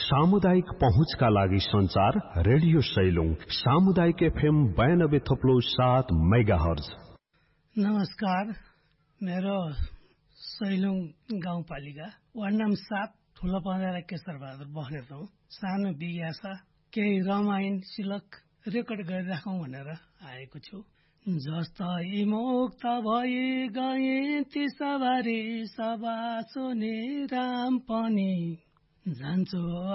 सामुदायिक पहुँचका लागि संचार रेडियो सैलुङ सामुदायिक FM 92.7 मेगाहर्ज। नमस्कार, मेरो सैलुङ गाउँपालिका वार्ड नम्बर 7 ठुलो पँधेरा केशरबहादुर बस्नेत हौ। सानो बिगासा केही रमाइन सिलक रेकर्ड गरिराखौं भनेर आएको छु। जस्तै मुक्त भई गए ती सवारी सबासोने राम पनि जान्छु